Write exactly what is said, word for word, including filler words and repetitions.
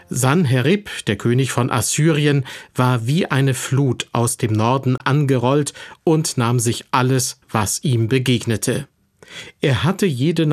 Sanherib, der König von Assyrien, war wie eine Flut aus dem Norden angerollt und nahm sich alles, was ihm begegnete. Er hatte jede